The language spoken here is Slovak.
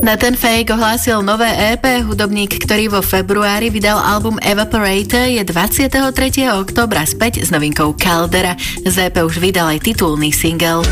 Nathan Fake ohlásil nové EP. Hudobník, ktorý vo februári vydal album Evaporate, je 23. októbra späť s novinkou Caldera. Z EP už vydal aj titulný single.